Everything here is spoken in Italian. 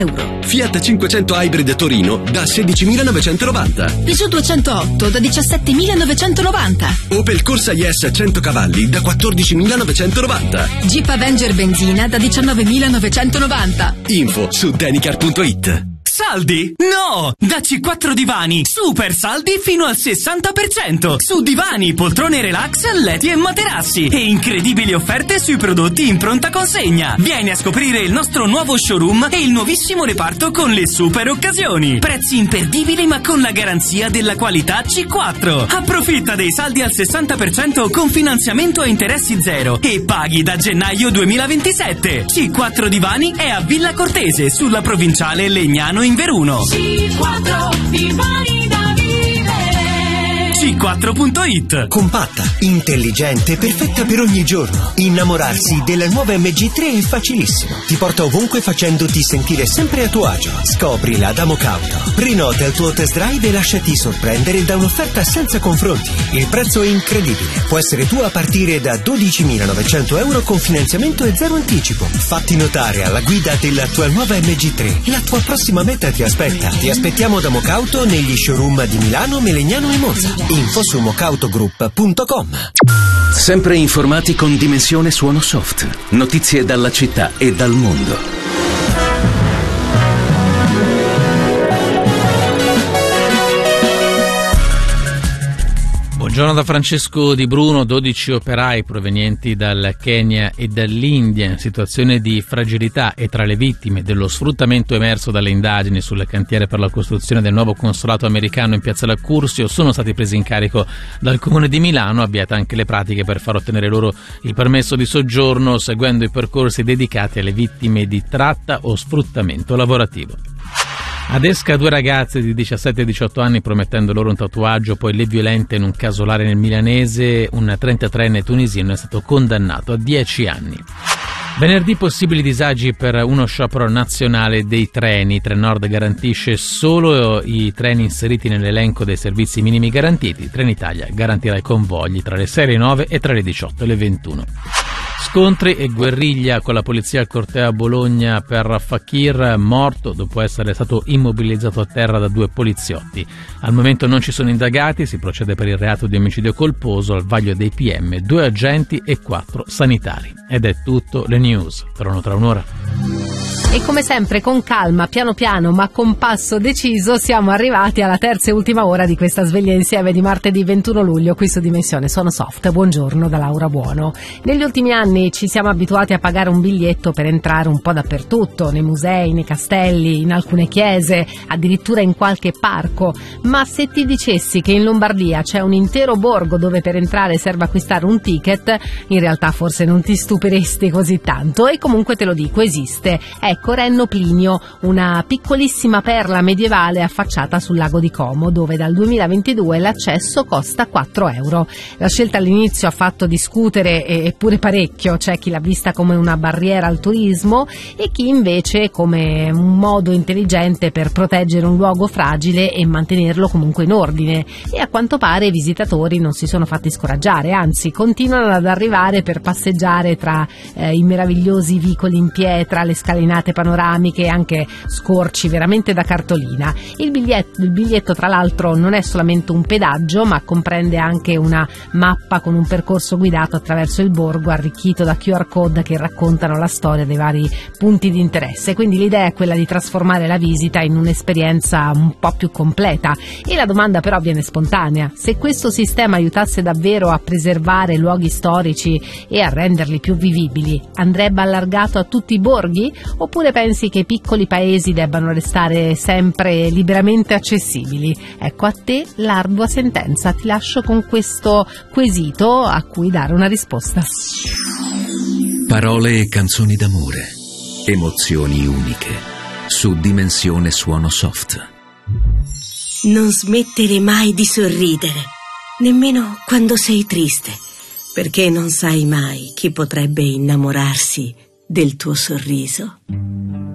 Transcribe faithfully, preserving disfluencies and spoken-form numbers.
euro. Fiat cinquecento Hybrid Torino da sedicimilanovecentonovanta. Peugeot duecentootto da diciassettemilanovecentonovanta. Opel Corsa I S cento cavalli da quattordicimilanovecentonovanta. Jeep Avenger benzina da diciannovemilanovecentonovanta. Info su Denicar punto it. Saldi? No! Da C quattro Divani, super saldi fino al sessanta per cento su divani, poltrone relax, letti e materassi e incredibili offerte sui prodotti in pronta consegna. Vieni a scoprire il nostro nuovo showroom e il nuovissimo reparto con le super occasioni. Prezzi imperdibili ma con la garanzia della qualità C quattro. Approfitta dei saldi al sessanta per cento con finanziamento a interessi zero e paghi da gennaio duemilaventisette. C quattro Divani è a Villa Cortese sulla provinciale Legnano in Veruno. C quattro Divani da vivere. C quattro punto it. Compatta, intelligente, perfetta per ogni giorno. Innamorarsi della nuova M G tre è facilissimo. Ti porta ovunque facendoti sentire sempre a tuo agio. Scoprila da Mocauto. Prenota il tuo test drive e lasciati sorprendere da un'offerta senza confronti. Il prezzo è incredibile. Può essere tuo a partire da dodicimilanovecento euro con finanziamento e zero anticipo. Fatti notare alla guida della tua nuova M G tre. La tua prossima meta ti aspetta. Ti aspettiamo da Mocauto negli showroom di Milano, Melegnano e Monza. Info su mocautogroup punto com. Sempre informati con Dimensione Suono Soft. Notizie dalla città e dal mondo. Buongiorno da Francesco Di Bruno. dodici operai provenienti dal Kenya e dall'India in situazione di fragilità e tra le vittime dello sfruttamento emerso dalle indagini sulle cantiere per la costruzione del nuovo consolato americano in Piazzale Accursio sono stati presi in carico dal Comune di Milano, avviate anche le pratiche per far ottenere loro il permesso di soggiorno seguendo i percorsi dedicati alle vittime di tratta o sfruttamento lavorativo. Ad Esca due ragazze di diciassette e diciotto anni promettendo loro un tatuaggio, poi le violente in un casolare nel milanese. Un trentatreenne tunisino è stato condannato a dieci anni. Venerdì possibili disagi per uno sciopero nazionale dei treni. Trenord garantisce solo i treni inseriti nell'elenco dei servizi minimi garantiti. Trenitalia garantirà i convogli tra le sei e le nove e tra le diciotto e le ventuno. Scontri e guerriglia con la polizia al corteo a Bologna per Fakir, morto dopo essere stato immobilizzato a terra da due poliziotti. Al momento non ci sono indagati, si procede per il reato di omicidio colposo, al vaglio dei P M, due agenti e quattro sanitari. Ed è tutto, le news tornano tra un'ora. E come sempre con calma, piano piano ma con passo deciso siamo arrivati alla terza e ultima ora di questa sveglia insieme di martedì ventuno luglio qui su Dimensione Suono Soft. Buongiorno da Laura Buono. Negli ultimi anni ci siamo abituati a pagare un biglietto per entrare un po' dappertutto, nei musei, nei castelli, in alcune chiese, addirittura in qualche parco, ma se ti dicessi che in Lombardia c'è un intero borgo dove per entrare serve acquistare un ticket, in realtà forse non ti stupiresti così tanto, e comunque te lo dico, esiste. Ecco Renno Plinio, una piccolissima perla medievale affacciata sul lago di Como, dove dal duemilaventidue l'accesso costa quattro euro. La scelta all'inizio ha fatto discutere, eppure parecchio. C'è chi l'ha vista come una barriera al turismo e chi invece come un modo intelligente per proteggere un luogo fragile e mantenerlo comunque in ordine. E a quanto pare i visitatori non si sono fatti scoraggiare, anzi continuano ad arrivare per passeggiare tra eh, i meravigliosi vicoli in pietra, le scalinate panoramiche e anche scorci veramente da cartolina. Il biglietto, il biglietto tra l'altro non è solamente un pedaggio, ma comprende anche una mappa con un percorso guidato attraverso il borgo arricchito da Q R code che raccontano la storia dei vari punti di interesse. Quindi l'idea è quella di trasformare la visita in un'esperienza un po' più completa, e la domanda però viene spontanea: se questo sistema aiutasse davvero a preservare luoghi storici e a renderli più vivibili, andrebbe allargato a tutti i borghi? Oppure pensi che i piccoli paesi debbano restare sempre liberamente accessibili? Ecco a te l'ardua sentenza, ti lascio con questo quesito a cui dare una risposta. Parole e canzoni d'amore, emozioni uniche, su Dimensione Suono Soft. Non smettere mai di sorridere, nemmeno quando sei triste, perché non sai mai chi potrebbe innamorarsi del tuo sorriso.